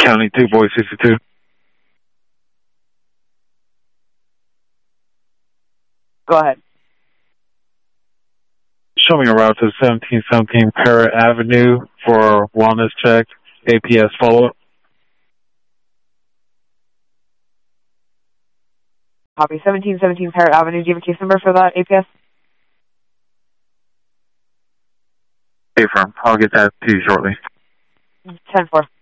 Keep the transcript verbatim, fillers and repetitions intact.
County two, Boy sixty-two. Go ahead. Show me a route to seventeen seventeen Parrot Avenue for wellness check, A P S follow-up. Copy. seventeen seventeen Parrot Avenue. Do you have a case number for that A P S? Okay, firm. I'll get that to you shortly. ten four.